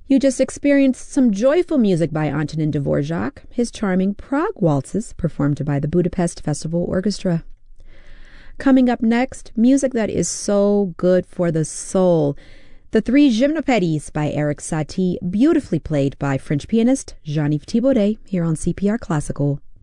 You just experienced some joyful music by Antonin Dvorak, his charming Prague Waltzes, performed by the Budapest Festival Orchestra. Coming up next, music that is so good for the soul. The Three Gymnopédies by Erik Satie, beautifully played by French pianist Jean-Yves Thibaudet, here on CPR Classical.